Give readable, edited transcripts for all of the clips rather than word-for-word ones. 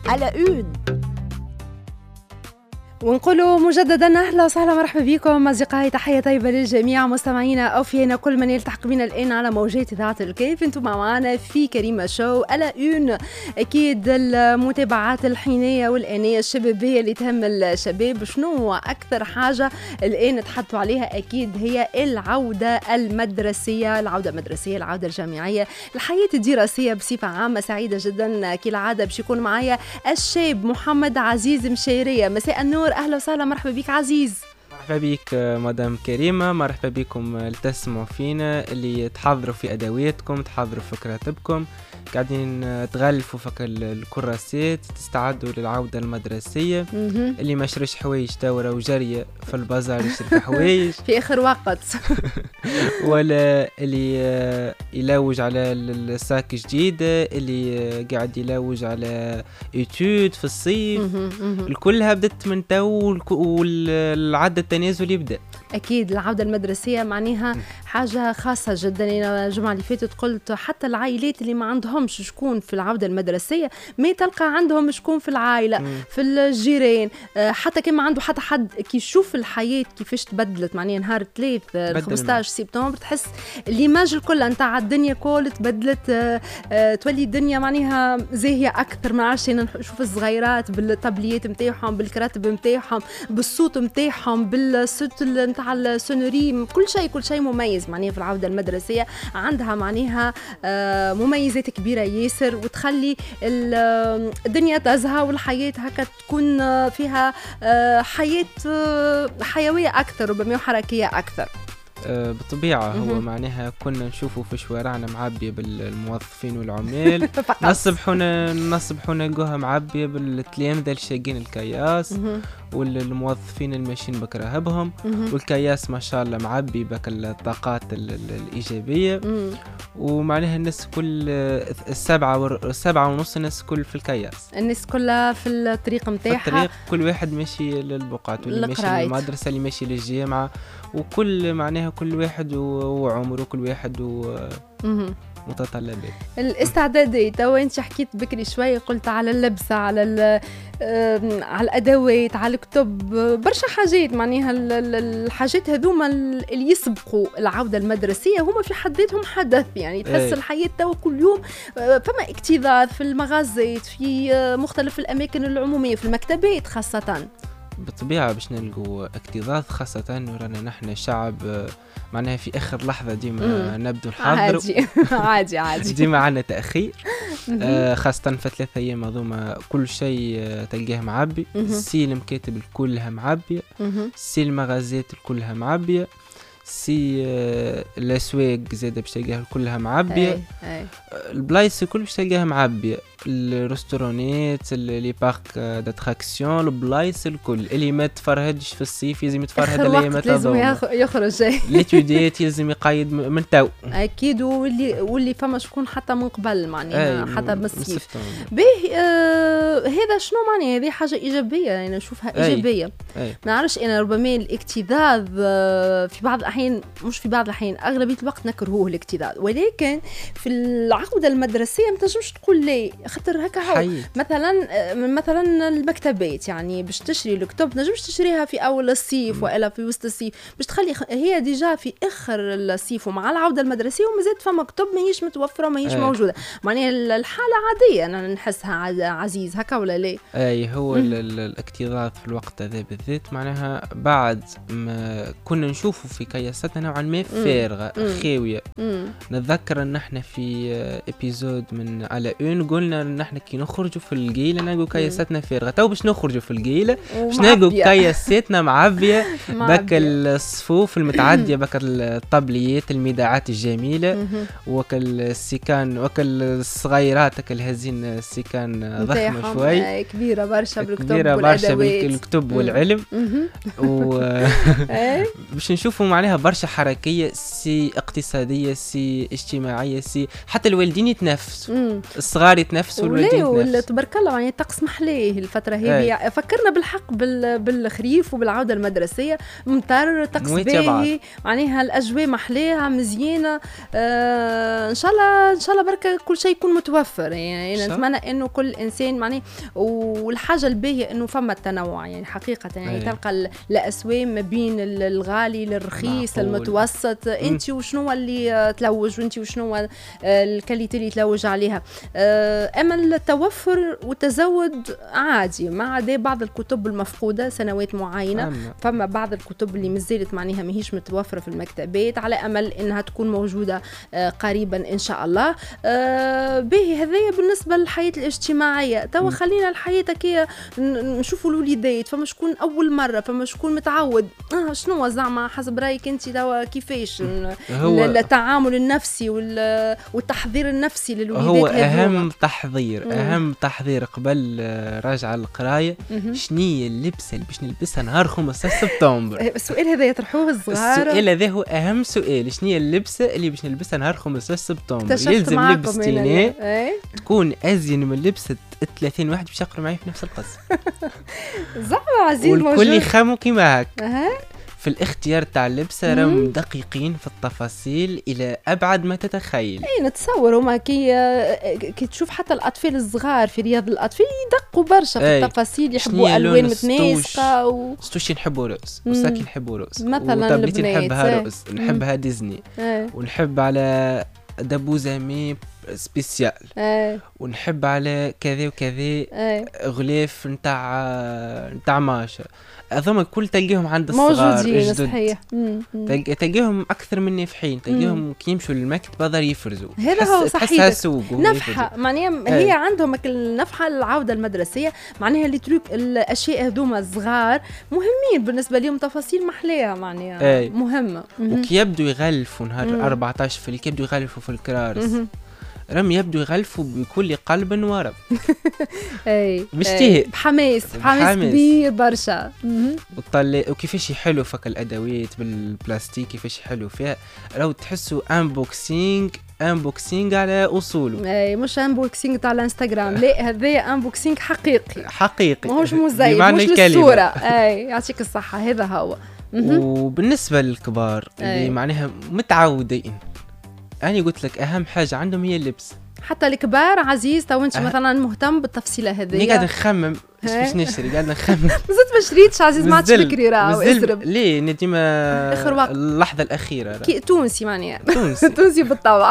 على اون. ونقولوا مجددا اهلا وسهلا مرحبا بكم اصدقائي، تحيه طيبه للجميع مستمعينا اوفينا كل من يلتحق بنا الان على موجات اذاعه الكيف. انتم معنا في كريمه شو على اون، اكيد المتابعات الحينيه والانيه الشبابيه اللي تهم الشباب. شنو اكثر حاجه الان تحطوا عليها؟ اكيد هي العوده المدرسيه، العوده المدرسيه، العوده الجامعيه، الحياه الدراسيه بصفه عامه. سعيده جدا كالعاده باش يكون معايا الشاب محمد عزيز مشيريه. مساء النور، اهلا وسهلا، مرحبا بك عزيز. مرحبا بك مدام كريمه، مرحبا بكم اللي تسمعوا فينا، اللي تحضروا في ادواتكم، تحضروا في كراتبكم، قاعدين تغلفوا فك الكراسات، تستعدوا للعوده المدرسيه. اللي ما شريش حوايج دوره وجريه في البازار يشري حوايج في اخر وقت ولا اللي يلوج على الساك جديده، اللي قاعد يلوج على ايتود في الصيف. الكلها بدت من تو، والعد التنازل يبدا. اكيد العوده المدرسيه معناها حاجه خاصه جدا. انا الجمعه اللي فاتت قلت حتى العائلات اللي ما عندهمش شكون في العوده المدرسيه ما تلقى عندهم شكون في العائله، في الجيران، حتى كما عنده حتى حد كي يشوف الحياه كيفاش تبدلت. معناها نهار 3 15 سبتمبر تحس الايماج الكل نتاع الدنيا كل تبدلت، تولي الدنيا معناها زاهيه اكثر. ما عادش نشوف الصغيرات بالطابليات نتاعهم، بالكراتب نتاعهم، بالصوت نتاعهم، بالصوت نتاع السونوري، كل شيء مميز. معناها في العوده المدرسيه عندها معناها مميزات كبيره ياسر، وتخلي الدنيا تزهى والحياه هكا تكون فيها حياه حيويه اكثر، ربما وحركيه اكثر. بالطبيعة هو معناها كنا نشوفوا في شوارعنا معبية بالموظفين والعمال، نصبحونا نلقوها معبية بالتلامذة الشاقين الكياس، والموظفين الماشيين بكراهبهم، والكياس ما شاء الله معبي بك الطاقات الإيجابية. ومعناها الناس كل 7:30 الناس كل في الكياس، الناس كلها في الطريق متاعها، كل واحد ماشي للبقعة، واللي ماشي للمدرسة، اللي ماشي للجامعة، وكل معناها كل واحد وعمره، كل واحد متطلبات الاستعدادات. تو انت حكيت بكري شوي، قلت على اللبسه، على الادوات، على الكتب، برشا حاجات. معناها الحاجات هذوما اللي يسبقوا العوده المدرسيه هما في حد ذاتهم حدث. يعني تحس الحياه تو كل يوم فما اكتظاظ في المغازات، في مختلف الاماكن العموميه، في المكتبات خاصه. بالطبيعة باش نلقوا اكتظاظ، خاصة رانا نحن شعب معناها في آخر لحظة ديما نبدو نحضر عادي ديما عنا تأخير، خاصة في 3 أيام هذوما كل شيء تلقاه معبي. السيل مكاتب الكلها معبية، السيل المغازات الكلها معبية، سي الأسواق زادة باش تلقاها كلها معبية، البلايص الكل باش تلقاها معبية، الرستورانات، لي بارك داتراكسيون، البلايص الكل. اللي ما تفرهدش في الصيف يلزم يتفرهد الايام لازم يخرج ليتوديات يلزم يقيد من تو اكيد. واللي فما شكون حتى من قبل معناها حتى من الصيف به. هذا شنو معناه؟ هذه حاجه ايجابيه، يعني نشوفها ايجابيه. ما نعرفش انا، ربما الاكتظاظ في بعض الاحيان، مش في بعض الاحيان، اغلبيه الوقت نكرهوه الاكتظاظ، ولكن في العوده المدرسيه ما تنجمش تقول لي خاطر هكا هو. مثلا المكتبات، يعني باش تشري الكتب نجمش تشريها في اول الصيف والا في وسط الصيف، باش تخلي هي ديجا في اخر الصيف ومع العوده المدرسيه ومازالت فما كتب ماهيش متوفره وماهيش موجوده. معناها الحاله عاديه انا نحسها عزيز هكا ولا لا؟ هو الاكتظاظ في الوقت هذا بالذات معناها بعد ما كنا نشوفوا في كياستنا نوعا ما فارغه خاويه. نتذكر ان احنا في ابيزود من على اون قلنا ان احنا كي نخرجوا في القيله نلقوا كياستنا فارغه. تو باش نخرجوا في القيله باش نلقوا كياستنا معبيه بك الصفوف المتعديه، بك الطبليات، الميداعات الجميله، وكل السكان، وكل الصغيرات كل هزين السكان ضخمه شوي، كبيره برشا بالكتب والادوات، بالكتب والعلم باش نشوفوا معناها برشا حركيه، سي اقتصاديه، سي اجتماعيه، سي حتى الوالدين يتنافسوا، الصغار يتنافسوا والوالدين يتنافسوا. تبارك الله يعني طقس محليه الفتره هذه. فكرنا بالحق بالخريف وبالعوده المدرسيه، ممطر طقس باهي معناها الاجواء محليها مزيانه. ان شاء الله بركه كل شيء يكون متوفر. يعني نتمنى انه كل انسان معناه، والحاجه الباهيه انه فما التنوع يعني حقيقه. يعني تلقى الاسواق ما بين الغالي للرخيص المتوسط. انت وشنو اللي تلوج، وانت وشنو الكاليتي اللي تلوج عليها. اما التوفر والتزود عادي، ما عدا بعض الكتب المفقوده سنوات معينه. فما بعض الكتب اللي مازالت معناها ماهيش متوفره في المكتبات، على امل انها تكون موجوده قريبا ان شاء الله. باهي هذايا بالنسبه للحياه الاجتماعيه. توا خلينا الحياه كي نشوفوا الوليدات، فما شكون اول مره، فما شكون متعود. شنو زعما حسب رايك انت توا كيفاش التعامل النفسي والتحضير النفسي للوليدات؟ هو اهم تحضير قبل راجعه القرايه شنية اللبسه اللي باش نلبسها نهار 15 سبتمبر. السؤال هذا يطرحوه الصغار. السؤال هذا هو اهم سؤال، شنية اللبسه اللي باش نلبسها نهار 15 سبتمبر. يلزم لبستيني تكون ازين من لبسه 30 واحد باش يقروا معي في نفس القصه. زعما عزيز موجود والكل يخموا كيما هكا. في الاختيار تاع اللبسه راهم دقيقين في التفاصيل الى ابعد ما تتخيل. نتصور هما كي تشوف حتى الاطفال الصغار في رياض الاطفال يدقوا برشا في التفاصيل، يحبوا الوان متناسقه. ستوشي نحبوا روز، وساكي نحبوا روز مثلا، وطبلتي نحبها روز، نحبها ديزني، ونحب على دبوزة مي سبيسيال، ونحب على كذا وكذا غلاف نتاع ماشا. هذوما الكل تلقيهم عند الصغار موجودين صحيح. تلقيهم اكثر من نافحين، تلقيهم كي يمشوا للمكتب هذا يفرزوا. هذا هو صحيح نفحه معناها هي عندهم النفحه العوده المدرسيه. معناها اللي تروك الاشياء هذوما الصغار مهمين بالنسبه لهم، تفاصيل محليه معناها مهمه. وكي يبدو يغلفوا نهار 14 في كي يبدو يغلفوا في الكرارس رم يبدو يغلفوا بكل قلب ورب. مشتهي بحماس كبير برشا. وكيفاش يحلوا فك الادوات بالبلاستيك، كيفاش يحلوا فيها. لو تحسوا انبوكسينج على اصوله. مش انبوكسينج تاع الانستغرام، لا هذا انبوكسينج حقيقي ماهوش مزيف، مش للصوره. يعطيك الصحه. هذا هو. وبالنسبه للكبار اللي معناها متعودين، أنا قلت لك أهم حاجة عندهم هي اللبس. حتى الكبار عزيز، تو أنت مثلا مهتم بالتفصيلة هذه. قاعد نخمم باش نشتري، قاعد نخمم. زدت ما شريتش عزيز، ما عادش بكري راهو اسرب. ليه ديما اللحظة الأخيرة تونسي معناها تونسي تونسي بالطبع.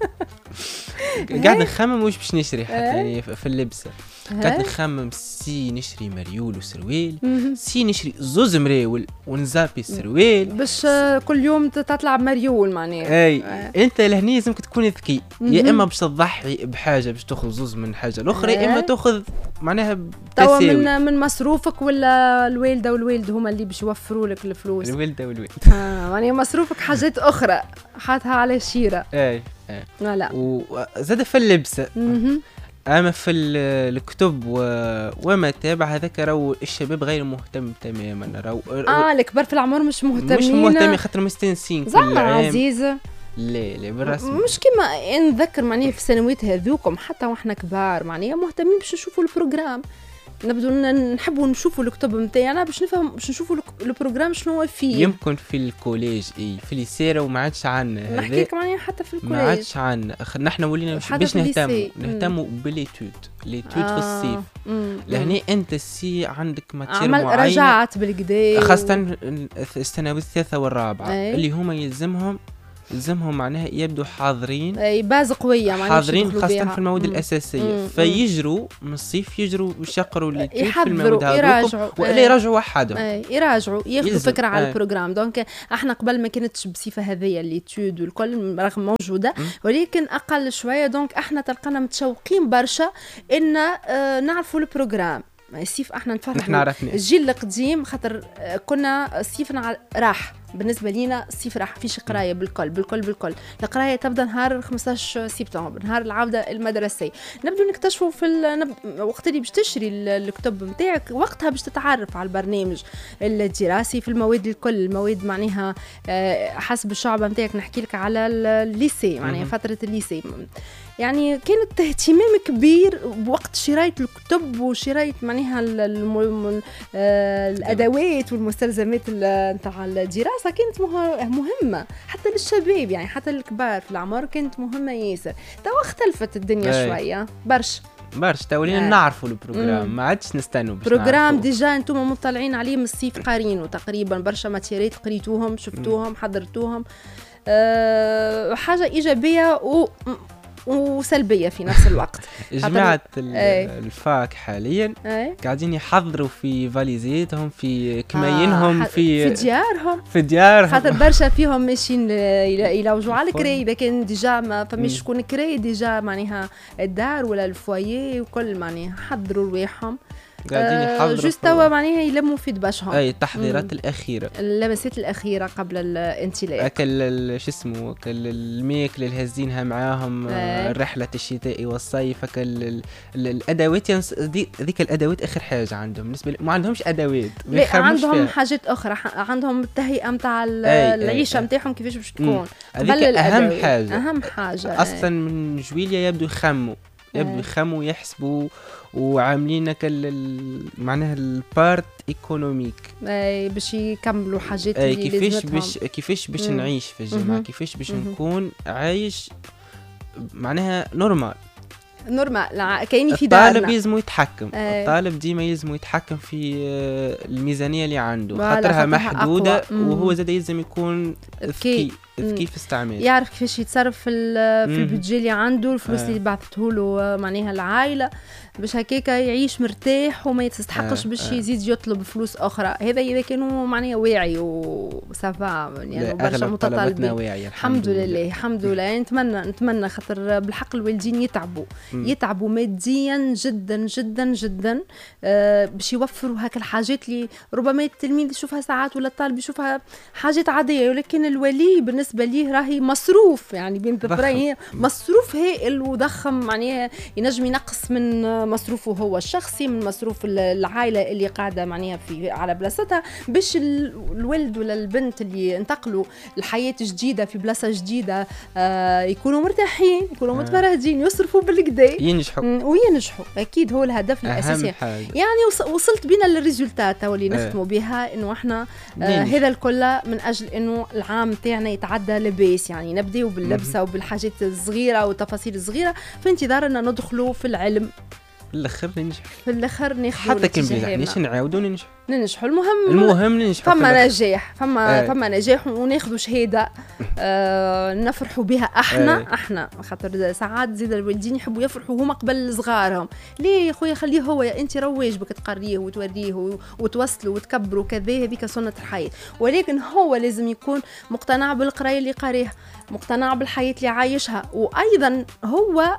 قاعد نخمم وش باش نشتري حتى يعني في اللبسة. قاعد نخمم سي نشري مريول وسروال، سي نشري زوز مراول ونزابي السروال باش كل يوم تطلع مريول معناها. انت لهني لازمك تكون ذكي، يا اما باش تضحي بحاجه باش تاخذ زوز من حاجه الاخرى، يا اما تاخذ معناها تساوي من مصروفك، ولا الوالده والوالد هما اللي باش يوفروا لك الفلوس. الوالده والوالد معناها مصروفك حاجات اخرى حاطها على الشيره. لا وزاد في اللبسه. اما في الكتب وما تابع هذاك راهو الشباب غير مهتم تماما. راهو الكبار في العمر مش مهتمين خاطر مستنسين زعما عزيزه. لا بالرسمي مش كيما نذكر معناها في السنوات هذوكم حتى واحنا كبار معناها مهتمين باش نشوفوا البروجرام. نبدو نحبوا نشوفوا الكتب نتاعنا باش نفهم، باش نشوفوا البروجرام شنو هو فيه. يمكن في الكوليج في الليسيرة وما عادش عنا. نحكيك معناها حتى في الكوليج ما عادش عنا. نحن ولينا باش نهتموا بالليتود في الصيف. لهني انت السي عندك ماتير معين، رجعت بالكدا، خاصة السنوات الثالثة والرابعة اللي هما يلزمهم معناها يبدو حاضرين. باز قويه معناها حاضرين خاصه في المواد الاساسيه. فيجروا من الصيف باش يقروا اللي في المواد هذوك ولا يراجعوا وحدهم. يراجعوا ياخذوا فكره على البروجرام. دونك احنا قبل ما كانتش بصفه هذه الليتود والكل رغم موجوده، ولكن اقل شويه. دونك احنا تلقانا متشوقين برشا ان نعرفوا البروجرام. الصيف احنا نتفرجوا الجيل القديم خاطر كنا الصيف راح بالنسبه لينا الصيف راح فيش قرايه بالكل. القرايه تبدا نهار 15 سبتمبر، نهار العوده المدرسيه. نبدو نكتشفوا وقت اللي باش تشري الكتب نتاعك، وقتها باش تتعرف على البرنامج الدراسي في المواد الكل. المواد معناها حسب الشعبة نتاعك. نحكي لك على الليسي، معناها فترة الليسي يعني كانت اهتمام كبير بوقت شراية الكتب وشراية معناها الأدوات والمستلزمات نتاع الدراسة. كانت مهمة حتى للشباب، يعني حتى الكبار في العمر كانت مهمة ياسر. توا اختلفت الدنيا شوية برشا تولينا نعرفوا البروجرام، ما عادش نستنوا باش بروجرام ديجا انتم مطلعين عليه من الصيف قارينه تقريبا. برشا ماتيريات قريتوهم، شفتوهم، حضرتوهم. حاجة إيجابية وسلبية في نفس الوقت. جماعة الفاك حاليا قاعدين يحضروا في فاليزيتهم، في كماينهم، في ديارهم خاطر برشا فيهم ماشيين يلوجوا على الكري. إذا كان ديجا ما فماش شكون كري ديجا معناها الدار ولا الفوايي وكل معناها حضروا رواحهم قاعدين يحضروا جوست توا معناها يلموا في دباشهم. اي التحضيرات الاخيره، اللمسات الاخيره قبل الانطلاق. اكل شو اسمه، اكل الميك اللي هازينها معاهم رحله الشتاء والصيف. اكل الادوات ذيك الادوات اخر حاجه عندهم. بالنسبه ما عندهمش ادوات، لا عندهم حاجات اخرى. عندهم التهيئه نتاع العيشه نتاعهم كيفاش باش تكون. هذيك اهم حاجه اصلا من جويليا يبدو يخموا ويحسبوا وعاملين معناها البارت ايكونوميك باش يكملوا حاجات اللي كيفاش باش نعيش في الجامعه، كيفاش باش نكون عايش معناها نورمال. كاين في دارنا. الطالب يلزم يتحكم. الطالب ديما يلزم يتحكم في الميزانيه اللي عنده، خاطرها محدوده. وهو زاد يلزم يكون ذكي في استعمال، يعرف كيفاش يتصرف في البيدجي اللي عنده، الفلوس اللي بعثته له معناها العائله، باش هكاك يعيش مرتاح وما يستحقش باش يزيد يطلب فلوس اخرى. هذا اذا كانوا معناها واعي وصافا، يعني برشا متطلبين. الحمد لله. نتمنى خاطر بالحق الوالدين يتعبوا ماديا جدا جدا جدا باش يوفروا هاك الحاجات اللي ربما التلميذ يشوفها ساعات ولا الطالب يشوفها حاجات عاديه، ولكن الولي بالنسبه ليه راهي مصروف. يعني بين الضفرين مصروف هائل وضخم، معناها ينجم ينقص من مصروفه هو الشخصي، من مصروف العائله اللي قاعده معناها على بلاصتها، باش الولد ولا البنت اللي انتقلوا لحياه جديده في بلاصه جديده يكونوا مرتاحين، يكونوا متفرهدين، يصرفوا بالكدا، وينجحوا. اكيد هو الهدف الاساسي. يعني وصلت بينا للريزولتات واللي نختموا بها، انه احنا هذا الكل من اجل انه العام تاعنا يتعدى لباس. يعني نبداو باللبسه وبالحاجات الصغيره والتفاصيل الصغيره في انتظار ان ندخلوا في العلم. في الاخر ناخذ حتى كان بيعنيش نعاودوا ننجحوا. المهم ننجحوا. فما نجاح، فما نجاح وناخذوا شهاده نفرحوا بها احنا خاطر ساعات زيد الوالدين يحبوا يفرحوا هما قبل صغارهم. ليه يا خويا؟ خليه هو، انت راه واجبك تقريه وتوريه وتوصلوا وتكبروا كذا، هذيك سنه الحياه. ولكن هو لازم يكون مقتنع بالقرايه اللي قاريها، مقتنع بالحياه اللي عايشها، وايضا هو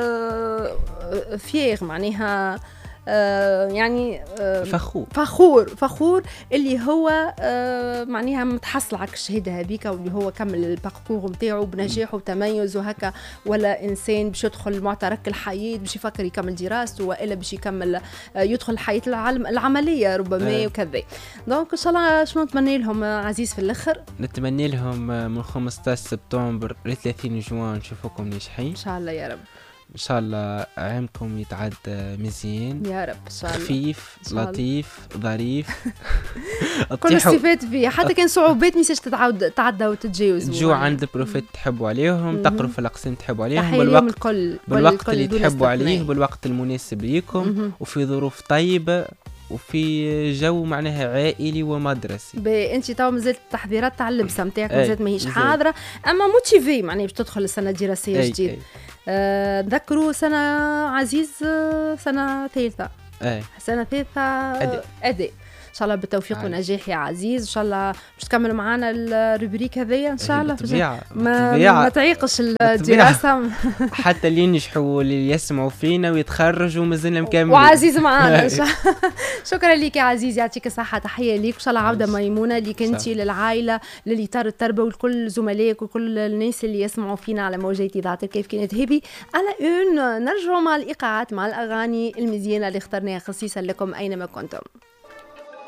فيغ معناها يعني فخور اللي هو معناها متحصل على الشهاده هذيك، واللي هو كمل الباركور نتاعو بنجاح وتميز وهكا. ولا انسان باش يدخل معترك الحياه باش يفكر يكمل دراسته، والا باش يدخل الحياه العمليه ربما وكذا. دونك ان شاء الله شنو نتمنى لهم عزيز في الاخر؟ نتمنى لهم من 15 سبتمبر ل 30 جوان نشوفوكم ناجحين ان شاء الله يا رب. ان شاء الله عامكم يتعدى مزيان يا رب. ان شاء الله خفيف لطيف ظريف كل الصفات فيه، حتى كان صعوبات ميساج تعدى وتتجاوز. تجوا عند البروفيت تحبوا عليهم، تقروا في الاقسام تحبوا عليهم بالوقت اللي تحبوا عليه، بالوقت المناسب ليكم، وفي ظروف طيبه وفي جو معناها عائلي ومدرسي. انت تو مازالت التحضيرات تاع اللبسه نتاعك مازالت ماهيش حاضره، اما موتيفي معناها باش تدخل السنه الدراسيه جديد. ذكروا سنه عزيز، سنه ثالثه. سنه ثالثه اداء. ان شاء الله بالتوفيق ونجاح يا عزيز. ان شاء الله باش تكمل معنا الروبريك هذيا ان شاء الله. ما تعيقش الدراسه حتى اللي ينجحوا واللي يسمعوا فينا ويتخرجوا مازلنا مكملين وعزيز معنا. شكرا لك يا عزيز، يعطيك الصحه. تحيه ليك، ان شاء الله عوده ميمونه ليك انت، للعائله، للاطار التربوي، وكل زملائك وكل الناس اللي يسمعوا فينا على موجات اذاعه الكيف. كانت هبي على نرجعوا مع الايقاعات، مع الاغاني المزيانه اللي اخترناها خصيصا لكم اينما كنتم.